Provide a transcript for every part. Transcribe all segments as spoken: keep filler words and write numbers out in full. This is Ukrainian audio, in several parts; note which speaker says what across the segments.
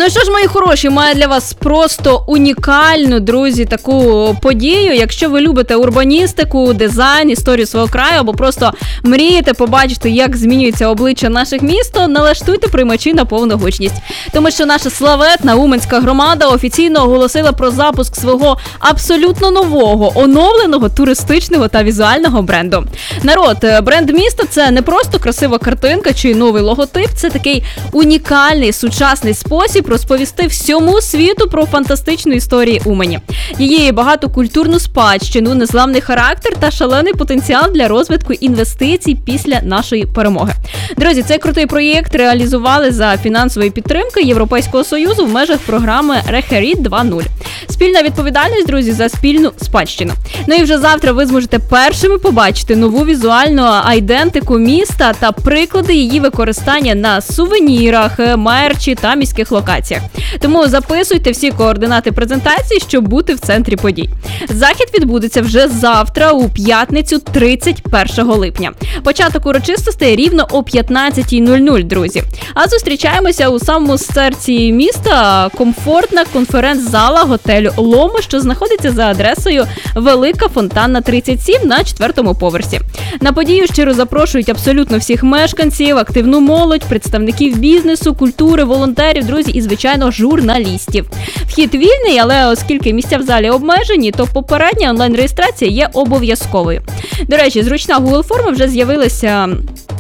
Speaker 1: Ну що ж, мої хороші, маю для вас просто унікальну, друзі, таку подію. Якщо ви любите урбаністику, дизайн, історію свого краю, або просто мрієте побачити, як змінюється обличчя наших міст, то налаштуйте приймачі на повну гучність. Тому що наша славетна Уманська громада офіційно оголосила про запуск свого абсолютно нового, оновленого туристичного та візуального бренду. Народ, бренд міста – це не просто красива картинка чи новий логотип, це такий унікальний, сучасний спосіб розповісти всьому світу про фантастичну історію Умані. Її багатокультурну спадщину, незламний характер та шалений потенціал для розвитку інвестицій після нашої перемоги. Друзі, цей крутий проєкт реалізували за фінансової підтримки Європейського Союзу в межах програми Рехеріт два нуль. Спільна відповідальність, друзі, за спільну спадщину. Ну і вже завтра ви зможете першими побачити нову візуальну айдентику міста та приклади її використання на сувенірах, мерчі та міських локаціях. Тому записуйте всі координати презентації, щоб бути в центрі подій. Захід відбудеться вже завтра, у п'ятницю, тридцять першого липня. Початок урочистостей рівно о п'ятнадцятій нуль нуль, друзі. А зустрічаємося у самому серці міста, комфортна конференц-зала готелю Лома, що знаходиться за адресою Велика Фонтанна, тридцять сім на четвертому поверсі. На подію щиро запрошують абсолютно всіх мешканців, активну молодь, представників бізнесу, культури, волонтерів, друзі, і, звичайно, журналістів. Вхід вільний, але оскільки місця в залі обмежені, то попередня онлайн-реєстрація є обов'язковою. До речі, зручна Google форма вже з'явилася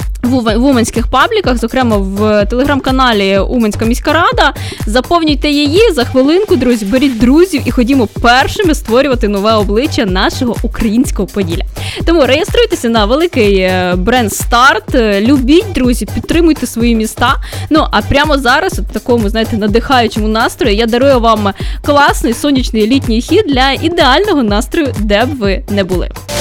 Speaker 1: в уманських пабліках, зокрема в телеграм-каналі Уманська міська рада. Заповнюйте її за хвилинку, друзі, беріть друзів і ходімо першими створювати нове обличчя нашого українського Поділля. Тому реєструйтеся на великий бренд-старт, любіть, друзі, підтримуйте свої міста. Ну, а прямо зараз, у такому, знаєте, надихаючому настрої, я дарую вам класний сонячний літній хід для ідеального настрою, де б ви не були.